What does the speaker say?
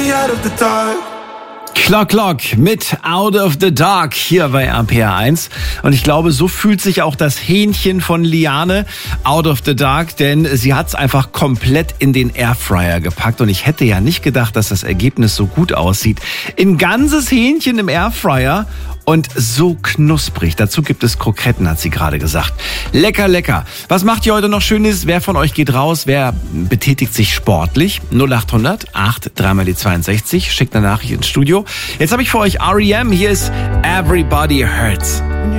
Clock mit Out of the Dark hier bei RPR1. Und ich glaube, so fühlt sich auch das Hähnchen von Liane, Out of the Dark, denn sie hat es einfach komplett in den Airfryer gepackt. Und ich hätte ja nicht gedacht, dass das Ergebnis so gut aussieht. Ein ganzes Hähnchen im Airfryer und so knusprig. Dazu gibt es Kroketten, hat sie gerade gesagt. Lecker, lecker. Was macht ihr heute noch Schönes? Wer von euch geht raus? Wer betätigt sich sportlich? 0800 8 3 die 62. Schickt eine Nachricht ins Studio. Jetzt habe ich für euch R.E.M. Hier ist Everybody Hurts.